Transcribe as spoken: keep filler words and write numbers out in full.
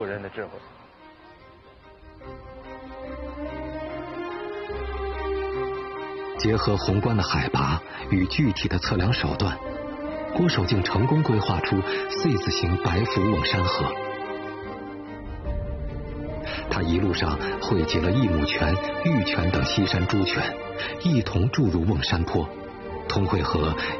古人的智慧。 结合宏观的海拔与具体的测量手段，郭守敬成功规划出 C 字形白浮瓮山河。他一路上汇集了益母泉、玉泉等西山诸泉，一同注入瓮山坡，通汇河